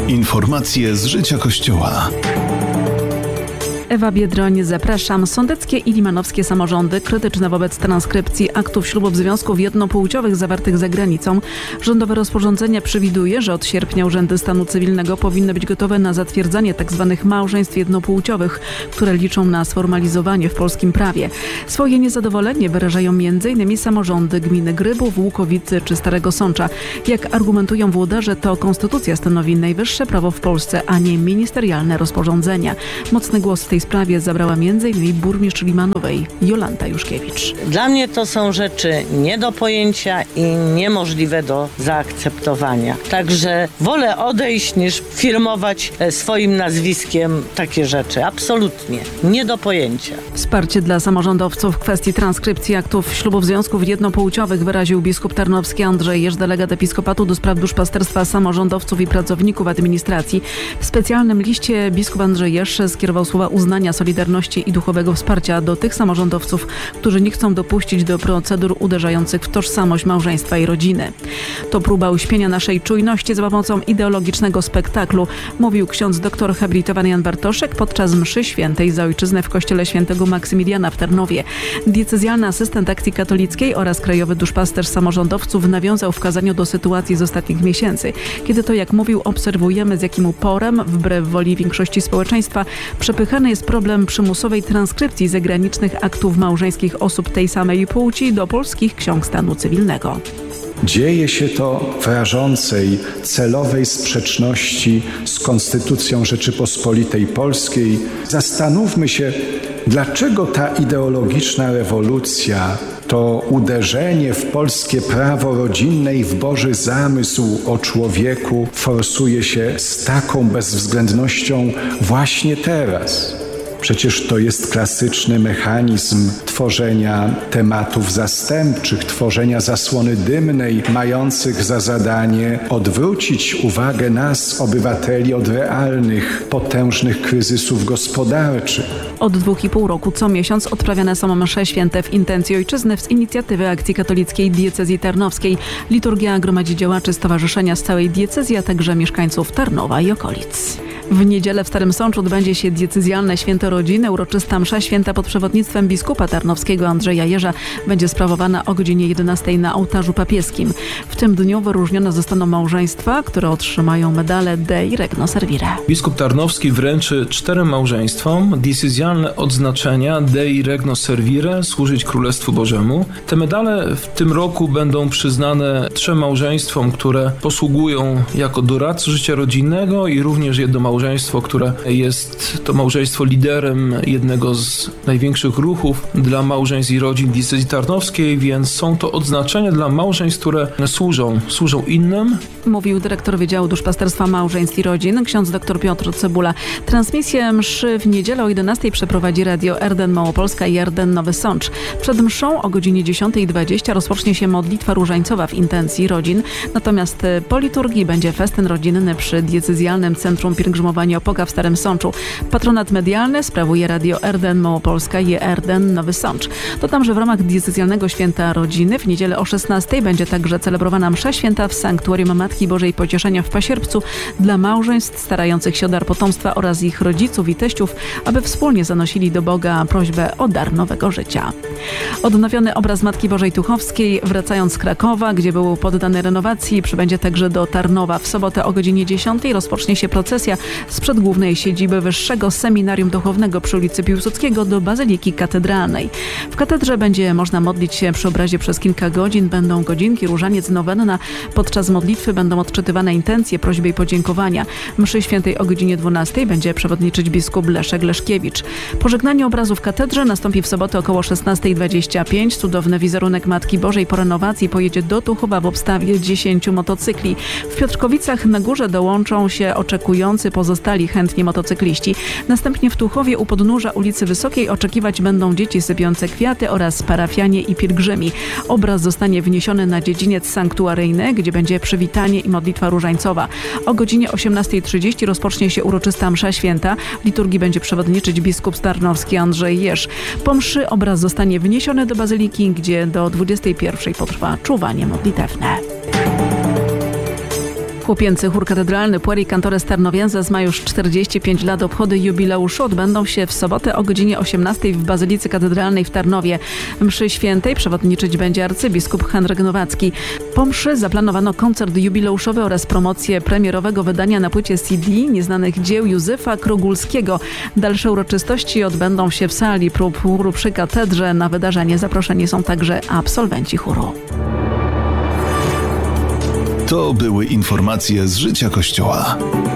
Informacje z życia Kościoła. Ewa Biedroń, zapraszam. Sądeckie i limanowskie samorządy krytyczne wobec transkrypcji aktów ślubów związków jednopłciowych zawartych za granicą. Rządowe rozporządzenie przewiduje, że od sierpnia urzędy stanu cywilnego powinny być gotowe na zatwierdzanie tzw. małżeństw jednopłciowych, które liczą na sformalizowanie w polskim prawie. Swoje niezadowolenie wyrażają m.in. samorządy gminy Grybów, Łukowicy czy Starego Sącza. Jak argumentują włodarze, to konstytucja stanowi najwyższe prawo w Polsce, a nie ministerialne rozporządzenia. Mocny głos w tej sprawie zabrała m.in. burmistrz Limanowej Jolanta Juszkiewicz. Dla mnie to są rzeczy nie do pojęcia i niemożliwe do zaakceptowania. Także wolę odejść niż firmować swoim nazwiskiem takie rzeczy. Absolutnie nie do pojęcia. Wsparcie dla samorządowców w kwestii transkrypcji aktów ślubów związków jednopłciowych wyraził biskup tarnowski Andrzej Jerz, delegat Episkopatu do spraw duszpasterstwa samorządowców i pracowników administracji. W specjalnym liście biskup Andrzej Jerz skierował słowa uznania, solidarności i duchowego wsparcia do tych samorządowców, którzy nie chcą dopuścić do procedur uderzających w tożsamość małżeństwa i rodziny. To próba uśpienia naszej czujności za pomocą ideologicznego spektaklu, mówił ksiądz doktor habilitowany Jan Bartoszek podczas mszy świętej za ojczyznę w kościele świętego Maksymiliana w Tarnowie. Diecezjalny asystent akcji katolickiej oraz krajowy duszpasterz samorządowców nawiązał w kazaniu do sytuacji z ostatnich miesięcy, kiedy to, jak mówił, obserwujemy, z jakim uporem, wbrew woli większości społeczeństwa, przepychany jest problem przymusowej transkrypcji zagranicznych aktów małżeńskich osób tej samej płci do polskich ksiąg stanu cywilnego. Dzieje się to w rażącej, celowej sprzeczności z Konstytucją Rzeczypospolitej Polskiej. Zastanówmy się, dlaczego ta ideologiczna rewolucja, to uderzenie w polskie prawo rodzinne i w Boży zamysł o człowieku forsuje się z taką bezwzględnością właśnie teraz. Przecież to jest klasyczny mechanizm tworzenia tematów zastępczych, tworzenia zasłony dymnej, mających za zadanie odwrócić uwagę nas, obywateli, od realnych, potężnych kryzysów gospodarczych. Od 2,5 roku co miesiąc odprawiane są msze święte w intencji ojczyzny z inicjatywy Akcji Katolickiej Diecezji Tarnowskiej. Liturgia gromadzi działaczy stowarzyszenia z całej diecezji, a także mieszkańców Tarnowa i okolic. W niedzielę w Starym Sączu odbędzie się diecezjalne święto rodziny. Uroczysta msza święta pod przewodnictwem biskupa tarnowskiego Andrzeja Jerza będzie sprawowana o godzinie 11 na ołtarzu papieskim. W tym dniu wyróżnione zostaną małżeństwa, które otrzymają medale Dei Regno Servire. Biskup Tarnowski wręczy 4 małżeństwom diecezjalne odznaczenia Dei Regno Servire, służyć Królestwu Bożemu. Te medale w tym roku będą przyznane 3 małżeństwom, które posługują jako doradcy życia rodzinnego i również jedno małżeństwo, które jest to małżeństwo liderem jednego z największych ruchów dla małżeństw i rodzin diecezji tarnowskiej, więc są to odznaczenia dla małżeństw, które służą innym. Mówił dyrektor Wydziału Duszpasterstwa Małżeństw i Rodzin, ksiądz dr Piotr Cebula. Transmisję mszy w niedzielę o 11 przeprowadzi Radio RDN Małopolska i RDN Nowy Sącz. Przed mszą o godzinie 10:20 rozpocznie się modlitwa różańcowa w intencji rodzin, natomiast po liturgii będzie festyn rodzinny przy diecezjalnym Centrum Pielgrzymowania Opoka w Starym Sączu. Patronat medialny sprawuje Radio RDN Małopolska i RDN Nowy Sącz. Dodam, że w ramach diecezjalnego święta rodziny w niedzielę o 16 będzie także celebrowana msza święta w Sanktuarium Matki Bożej Pocieszenia w Pasierbcu dla małżeństw starających się o dar potomstwa oraz ich rodziców i teściów, aby wspólnie zanosili do Boga prośbę o dar nowego życia. Odnowiony obraz Matki Bożej Tuchowskiej, wracając z Krakowa, gdzie był poddany renowacji, przybędzie także do Tarnowa. W sobotę o godzinie 10 rozpocznie się procesja sprzed głównej siedziby Wyższego Seminarium Duchownego przy ulicy Piłsudskiego do Bazyliki Katedralnej. W katedrze będzie można modlić się przy obrazie przez kilka godzin. Będą godzinki, różaniec, nowenna. Podczas modlitwy będą odczytywane intencje, prośby i podziękowania. Mszy świętej o godzinie 12 będzie przewodniczyć biskup Leszek Leszkiewicz. Pożegnanie obrazu w katedrze nastąpi w sobotę około 16:25. Cudowny wizerunek Matki Bożej po renowacji pojedzie do Tuchowa w obstawie 10 motocykli. W Piotrkowicach na górze dołączą się oczekujący pozostali chętni motocykliści. Następnie w Tuchowie u podnóża ulicy Wysokiej oczekiwać będą dzieci sypiące kwiaty oraz parafianie i pielgrzymi. Obraz zostanie wniesiony na dziedziniec sanktuaryjny, gdzie będzie przywitanie i modlitwa różańcowa. O godzinie 18:30 rozpocznie się uroczysta msza święta. W liturgii będzie przewodniczyć biskup tarnowski Andrzej Jerz. Po mszy obraz zostanie wniesiony do bazyliki, gdzie do 21:00 potrwa czuwanie modlitewne. Chłopięcy chór katedralny Pueri Cantores Tarnovienses ma już 45 lat. Obchody jubileuszu odbędą się w sobotę o godzinie 18 w Bazylice Katedralnej w Tarnowie. Mszy świętej przewodniczyć będzie arcybiskup Henryk Nowacki. Po mszy zaplanowano koncert jubileuszowy oraz promocję premierowego wydania na płycie CD nieznanych dzieł Józefa Krogulskiego. Dalsze uroczystości odbędą się w sali prób chóru przy katedrze. Na wydarzenie zaproszeni są także absolwenci chóru. To były informacje z życia Kościoła.